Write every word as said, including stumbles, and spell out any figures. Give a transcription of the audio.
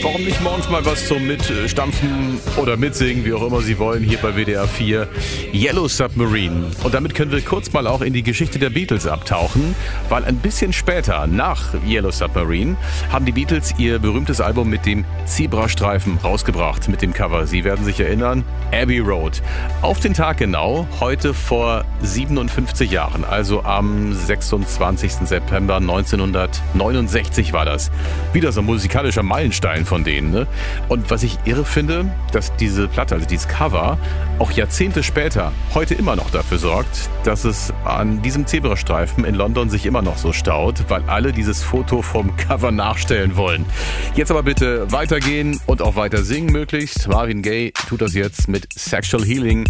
Warum nicht morgens mal was zum Mitstampfen oder Mitsingen, wie auch immer Sie wollen, hier bei W D R vier. Yellow Submarine. Und damit können wir kurz mal auch in die Geschichte der Beatles abtauchen, weil ein bisschen später, nach Yellow Submarine, haben die Beatles ihr berühmtes Album mit dem Zebrastreifen rausgebracht, mit dem Cover. Sie werden sich erinnern, Abbey Road. Auf den Tag genau, heute vor siebenundfünfzig Jahren, also am sechsundzwanzigsten September neunzehnhundertneunundsechzig war das. Wieder so ein musikalischer Meilenstein von denen, ne? Und was ich irre finde, dass diese Platte, also dieses Cover, auch Jahrzehnte später heute immer noch dafür sorgt, dass es an diesem Zebrastreifen in London sich immer noch so staut, weil alle dieses Foto vom Cover nachstellen wollen. Jetzt aber bitte weitergehen und auch weiter singen möglichst. Marvin Gaye tut das jetzt mit Sexual Healing.